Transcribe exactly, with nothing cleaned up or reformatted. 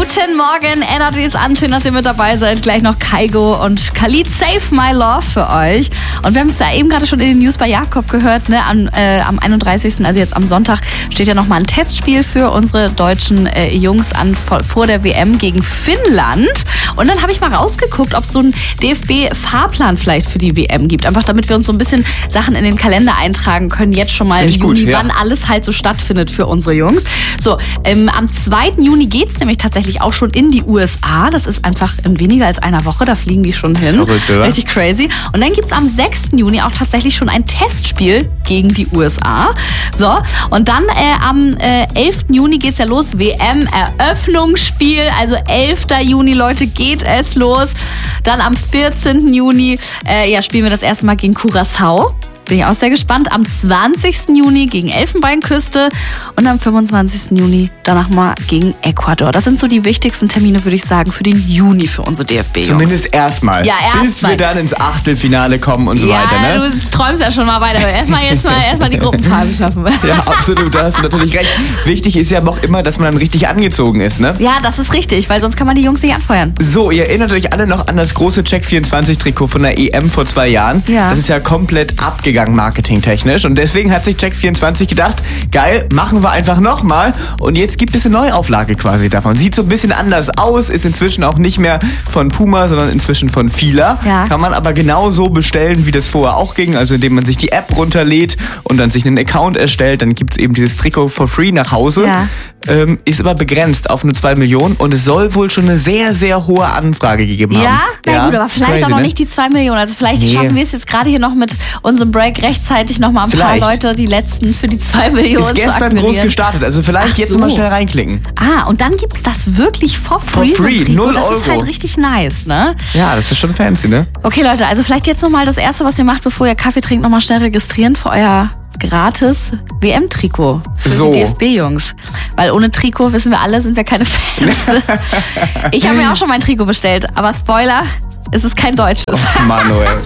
Guten Morgen, Energy ist an. Schön, dass ihr mit dabei seid. Gleich noch Kygo und Khalid, Save My Love für euch. Und wir haben es ja eben gerade schon in den News bei Jakob gehört, ne? Am, äh, am einunddreißigsten, also jetzt am Sonntag, steht ja nochmal ein Testspiel für unsere deutschen äh, Jungs an vor, vor der W M gegen Finnland. Und dann habe ich mal rausgeguckt, ob es so einen D F B-Fahrplan vielleicht für die W M gibt. Einfach damit wir uns so ein bisschen Sachen in den Kalender eintragen können, jetzt schon mal im Juni, gut, ja. wann alles halt so stattfindet für unsere Jungs. So, ähm, am zweiten Juni geht's nämlich tatsächlich auch schon in die U S A. Das ist einfach in weniger als einer Woche, da fliegen die schon hin. Verrückt, oder? Richtig crazy. Und dann gibt's am sechsten Juni auch tatsächlich schon ein Testspiel gegen die U S A. So, und dann äh, am äh, elften Juni geht's ja los, W M-Eröffnungsspiel. Also elften Juni, Leute, geht es los. Dann am vierzehnten Juni äh, ja, spielen wir das erste Mal gegen Curaçao. Bin ich auch sehr gespannt. Am zwanzigsten Juni gegen Elfenbeinküste und am fünfundzwanzigsten Juni danach mal gegen Ecuador. Das sind so die wichtigsten Termine, würde ich sagen, für den Juni für unsere D F B-Jungs. Zumindest erstmal. Ja, erstmal. Bis wir dann ins Achtelfinale kommen und so ja, weiter. Ne? Du träumst ja schon mal weiter. Erstmal jetzt mal, erstmal die Gruppenphase schaffen. Ja, absolut. Da hast du natürlich recht. Wichtig ist ja auch immer, dass man dann richtig angezogen ist, ne? Ja, das ist richtig, weil sonst kann man die Jungs nicht anfeuern. So, ihr erinnert euch alle noch an das große Check vierundzwanzig-Trikot von der E M vor zwei Jahren. Ja. Das ist ja komplett abgegangen marketingtechnisch. Und deswegen hat sich Check vierundzwanzig gedacht, geil, machen wir einfach nochmal. Und jetzt gibt es eine Neuauflage quasi davon. Sieht so ein bisschen anders aus, ist inzwischen auch nicht mehr von Puma, sondern inzwischen von Fila. Ja. Kann man aber genauso bestellen, wie das vorher auch ging. Also indem man sich die App runterlädt und dann sich einen Account erstellt. Dann gibt es eben dieses Trikot for free nach Hause. Ja. Ähm, ist aber begrenzt auf nur zwei Millionen. Und es soll wohl schon eine sehr, sehr hohe Anfrage gegeben haben. Ja? Na ja? gut, aber vielleicht Crazy, auch noch ne? nicht die zwei Millionen. Also vielleicht Nee. schaffen wir es jetzt gerade hier noch mit unserem Break rechtzeitig noch mal ein Vielleicht. paar Leute, die letzten für die zwei Millionen Ist gestern zu akquirieren. groß gestartet. Also vielleicht Ach jetzt so. mal schnell reinklicken. Ah, und dann gibt's das wirklich for free. For free, so ein Trikot. null Das ist Euro. halt richtig nice, ne? Ja, das ist schon fancy, ne? Okay, Leute, also vielleicht jetzt nochmal das Erste, was ihr macht, bevor ihr Kaffee trinkt, nochmal schnell registrieren für euer gratis W M-Trikot für So. die D F B-Jungs. Weil ohne Trikot, wissen wir alle, sind wir keine Fans. Ich habe mir auch schon mein Trikot bestellt, aber Spoiler, es ist kein deutsches. Manuel.